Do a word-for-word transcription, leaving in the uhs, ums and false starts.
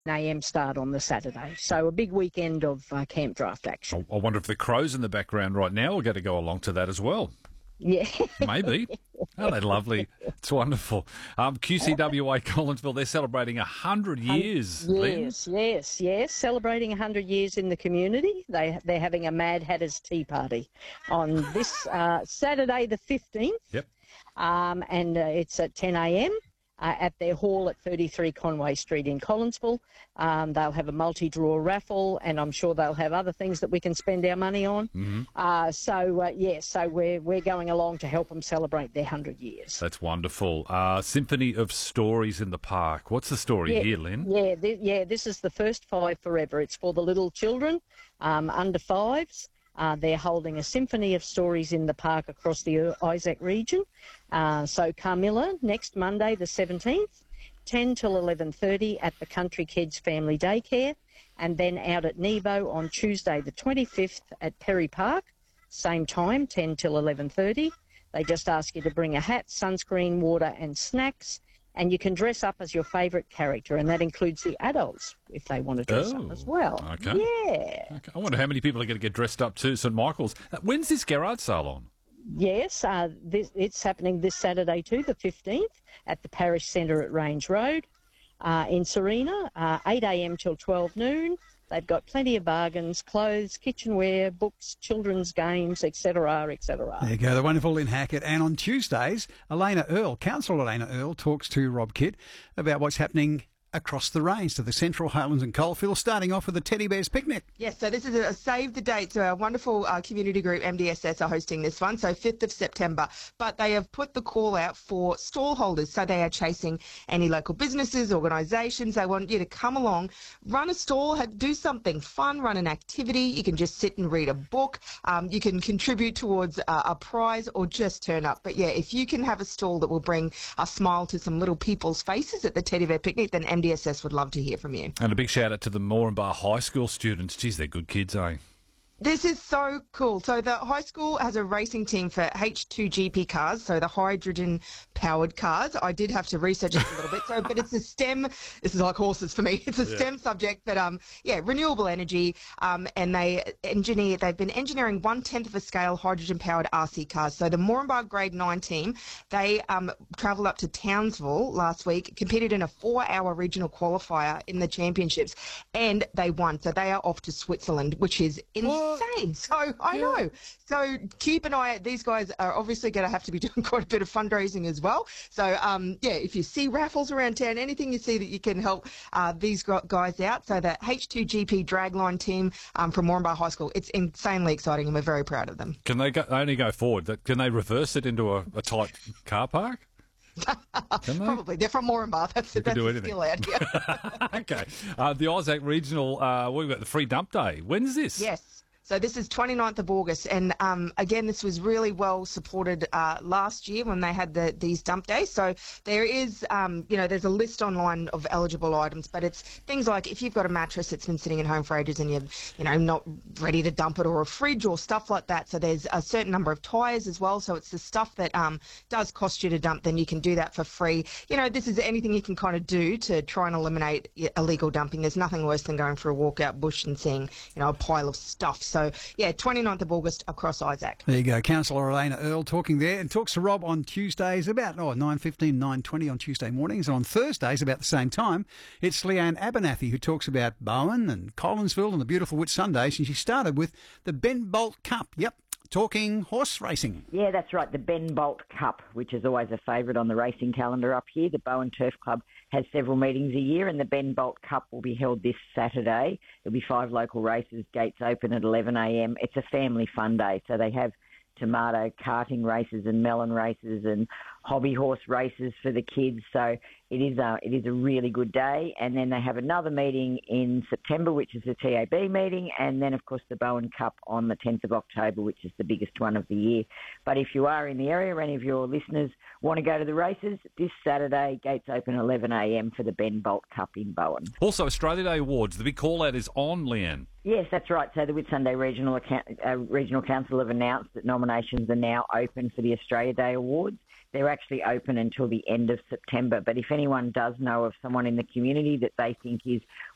a m start on the Saturday. So a big weekend of uh, camp draft action. I wonder if the crows in the background right now are going to go along to that as well. Yeah. Maybe. Oh, they're lovely. It's wonderful. Um, Q C W A Collinsville, they're celebrating one hundred years. Yes, Lynn. yes, yes. Celebrating one hundred years in the community. They, they're having a Mad Hatter's Tea Party on this uh, Saturday the fifteenth. Yep. Um, and uh, it's at ten a m Uh, at their hall at thirty-three Conway Street in Collinsville. Um, they'll have a multi-draw raffle, and I'm sure they'll have other things that we can spend our money on. Mm-hmm. Uh, so, uh, yeah, so we're, we're going along to help them celebrate their one hundred years. That's wonderful. Uh, Symphony of Stories in the Park. What's the story yeah, here, Lynn? Yeah, th- yeah, this is the first Five Forever. It's for the little children, um, under fives. Uh, they're holding a symphony of stories in the park across the Isaac region. Uh, so Carmilla, next Monday the seventeenth, ten till eleven thirty at the Country Kids Family Daycare, and then out at Nebo on Tuesday the twenty-fifth at Perry Park, same time, ten till eleven thirty. They just ask you to bring a hat, sunscreen, water and snacks, and you can dress up as your favourite character, and that includes the adults if they want to dress oh, up as well. Okay. Yeah. Okay. I wonder how many people are going to get dressed up too, St Michael's. Uh, when's this garage sale on? Yes, uh, this, it's happening this Saturday too, the fifteenth, at the Parish Centre at Range Road uh, in Serena, uh, eight a m till twelve noon. They've got plenty of bargains, clothes, kitchenware, books, children's games, et cetera, et cetera. There you go, the wonderful Lynn Hackett. And on Tuesdays, Elena Earl, Councillor Elena Earl, talks to Rob Kidd about what's happening across the range to the Central Highlands and Coalfields, starting off with the Teddy Bears Picnic. Yes, so this is a save the date. So our wonderful uh, community group, M D S S, are hosting this one, so fifth of September. But they have put the call out for stall holders. So they are chasing any local businesses, organisations. They want you to come along, run a stall, have, do something fun, run an activity. You can just sit and read a book. Um, you can contribute towards uh, a prize or just turn up. But yeah, if you can have a stall that will bring a smile to some little people's faces at the Teddy Bear Picnic, then M D S S would love to hear from you. And a big shout out to the Moranbah High School students. Geez, they're good kids, eh? This is so cool. So the high school has a racing team for H two G P cars, so the hydrogen-powered cars. I did have to research it a little bit, so but it's a STEM. This is like horses for me. It's a yeah. STEM subject, but um, yeah, renewable energy. Um, and they engineer. They've been engineering one tenth of a scale hydrogen-powered R C cars. So the Moranbah Grade Nine team, they um travelled up to Townsville last week, competed in a four-hour regional qualifier in the championships, and they won. So they are off to Switzerland, which is insane. Insane. So I yeah. know. So keep an eye out. These guys are obviously going to have to be doing quite a bit of fundraising as well. So um, yeah, if you see raffles around town, anything you see that you can help uh, these guys out. So the H two G P dragline team um, from Moranbah High School, it's insanely exciting, and we're very proud of them. Can they go, only go forward? Can they reverse it into a, a tight car park? They? Probably. They're from Moranbah. That's, that's do a skill out here. Okay. Uh, the Isaac Regional, uh, we've got the free dump day. When's this? Yes. So this is twenty-ninth of August, and um, again, this was really well supported uh, last year when they had the, these dump days. So there is, um, you know, there's a list online of eligible items, but it's things like if you've got a mattress that's been sitting at home for ages and you're, you know, not ready to dump it, or a fridge or stuff like that. So there's a certain number of tyres as well. So it's the stuff that um, does cost you to dump, then you can do that for free. You know, this is anything you can kind of do to try and eliminate illegal dumping. There's nothing worse than going for a walk out bush and seeing, you know, a pile of stuff. So So, yeah, twenty-ninth of August across Isaac. There you go. Councillor Elena Earl talking there, and talks to Rob on Tuesdays about oh, nine fifteen, nine twenty on Tuesday mornings. And on Thursdays about the same time, it's Leanne Abernathy who talks about Bowen and Collinsville and the beautiful Whitsundays. And she started with the Ben Bolt Cup. Yep. Talking horse racing. Yeah, that's right, the Ben Bolt Cup, which is always a favourite on the racing calendar up here. The Bowen Turf Club has several meetings a year, and the Ben Bolt Cup will be held this Saturday. There'll be five local races, gates open at eleven a m. It's a family fun day, so they have tomato karting races and melon races and hobby horse races for the kids. So it is a, it is a really good day. And then they have another meeting in September, which is the T A B meeting. And then, of course, the Bowen Cup on the tenth of October, which is the biggest one of the year. But if you are in the area, or any of your listeners want to go to the races, this Saturday, gates open eleven a m for the Ben Bolt Cup in Bowen. Also, Australia Day Awards. The big call-out is on, Leanne. Yes, that's right. So the Whitsunday Regional, Account, uh, Regional Council have announced that nominations are now open for the Australia Day Awards. They're actually open until the end of September. But if anyone does know of someone in the community that they think is